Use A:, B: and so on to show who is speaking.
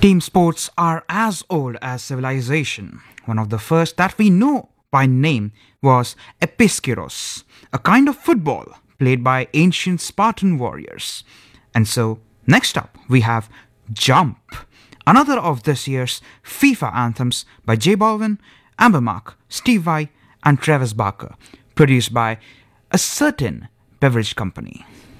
A: Team sports are as old as civilization. One of the first that we know by name was Episkyros, a kind of football played by ancient Spartan warriors. And so, next up, we have Jump, another of this year's FIFA anthems by J Balvin, Amber Mark, Steve Vai, and Travis Barker, produced by a certain beverage company.